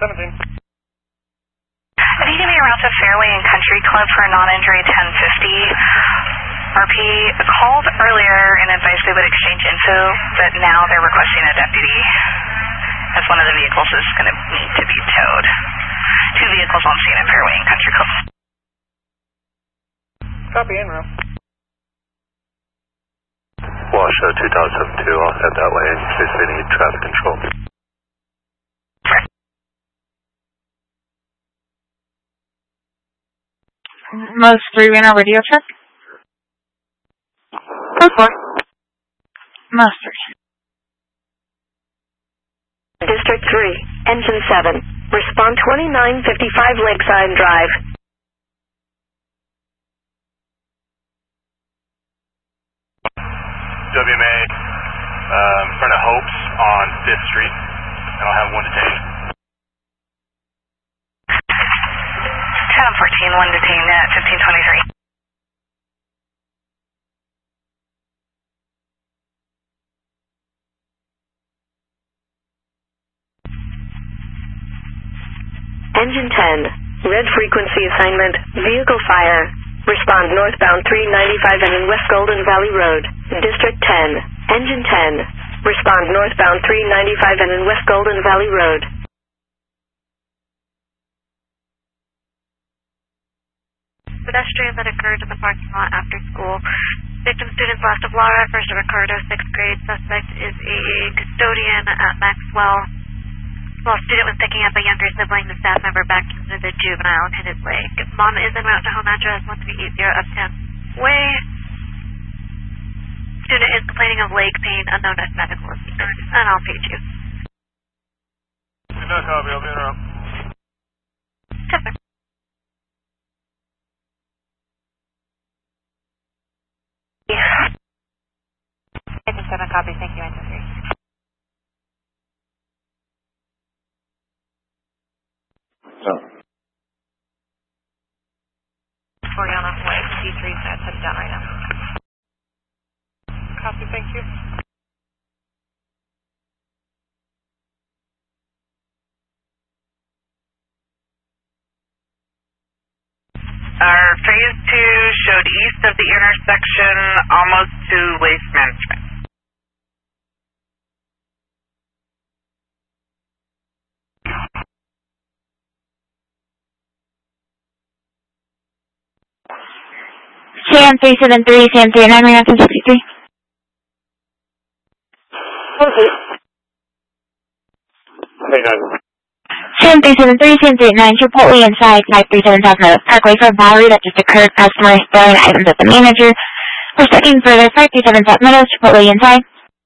17. If you can be around to Fairway and Country Club for a non-injury 1050, RP called earlier and advised they would exchange info, but now they're requesting a deputy as one of the vehicles is going to need to be towed. 2 vehicles on scene at Fairway and Country Club. Copy, en route. Washoe 2072, I'll head that way in case they need traffic control. Most 3 Reno radio check. Most 4. Most 3. District 3, Engine 7. Respond 2955 Lakeside Drive. WMA, in front of Hopes on 5th Street, and I'll have 1 detained. 1014, 1 detained at 1523. Engine 10, red frequency assignment, vehicle fire. Respond northbound 395 and in West Golden Valley Road. District 10, Engine 10. Respond northbound 395 and in West Golden Valley Road. Pedestrian that occurred in the parking lot after school. Victim students last of Laura, first of Ricardo, 6th grade. Suspect is a custodian at Maxwell. While student was picking up a younger sibling, the staff member backed into the juvenile and hit his leg. Mom is en route to home address 1380 Uptown Way. Student is complaining of leg pain, unknown as medical is needed. And I'll page you. Good night, copy. I'll be in route. Perfect. Engine 7 copy, thank you, Engine 3. Oriana Way, D3 is headed down right now. Copy, thank you. Our phase 2 showed east of the intersection, almost to Waste Management. Sam 373, Sam 39, Reno 263. Okay. Sam 373, Sam 39, Chipotle inside 537 South Meadows Parkway for a battery that just occurred. Customer is throwing items at the manager. We're checking further, 537 South Meadows, Chipotle inside.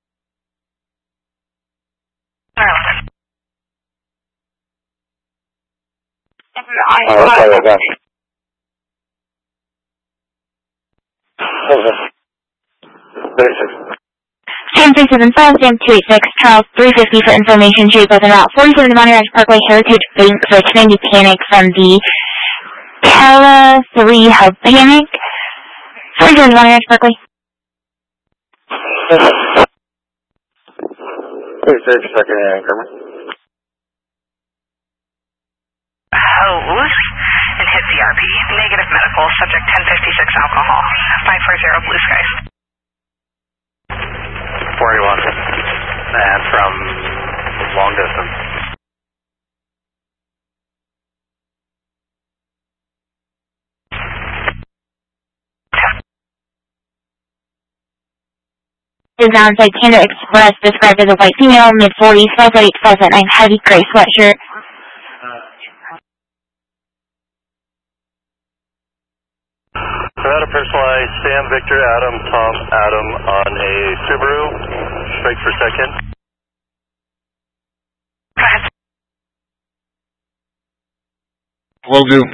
Sam 375, Sam 286, Charles 350 for information. Should both en route 47 to Monty Ranch Parkway, Heritage Bank for 90 Panic from the Cala 3 Hub Panic. 47 to Monty Ranch Parkway. 32nd Anchorman. Hose and hit CRP. Negative medical. Subject 1056 alcohol. 540 Blue Skies. 41. And from long distance. Is outside Panda Express, described as a white female, mid-40s, 5'8", 5'9", heavy gray sweatshirt. Nevada personalized Sam, Victor, Adam, Tom, Adam on a Subaru, strike for second. Will do.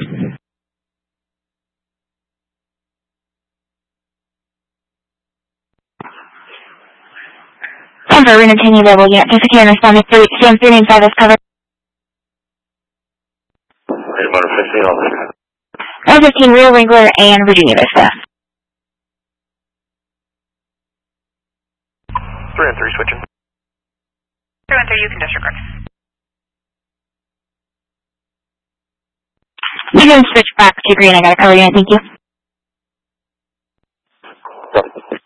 Denver, Reno 10 available unit. Jessica and responded to Sam 395 is covered. 815 officer. 915 Real Wrangler and Virginia Vista. 3 and 3 switching. 3 and 3, you can disregard. You can switch back to green. I got a color unit. Thank you.